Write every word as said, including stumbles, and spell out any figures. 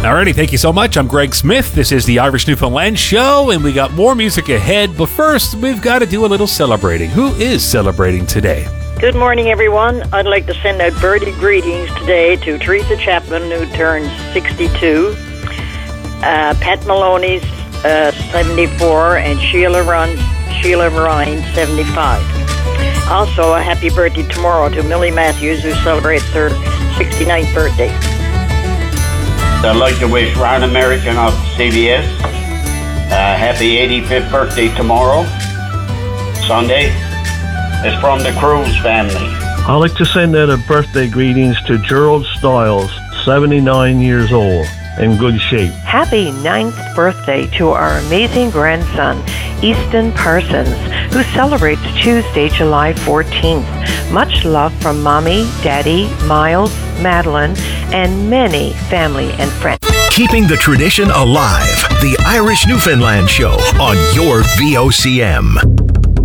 Alrighty, thank you so much. I'm Greg Smith. This is the Irish Newfoundland Show, and we got more music ahead. But first, we've got to do a little celebrating. Who is celebrating today? Good morning, everyone. I'd like to send out birthday greetings today to Teresa Chapman, who turns sixty-two, uh, Pat Maloney's uh, seventy-four, and Sheila Run, Sheila Ryan, seventy-five. Also, a happy birthday tomorrow to Millie Matthews, who celebrates her sixty-ninth birthday. I'd like to wish Ron American of C B S a happy eighty-fifth birthday tomorrow, Sunday. It's from the Cruz family. I'd like to send out a birthday greetings to Gerald Stiles, seventy-nine years old, in good shape. Happy ninth birthday to our amazing grandson, Easton Parsons, who celebrates Tuesday, July fourteenth. Much love from Mommy, Daddy, Miles, Madeline, and many family and friends. Keeping the tradition alive. The Irish Newfoundland Show on your V O C M.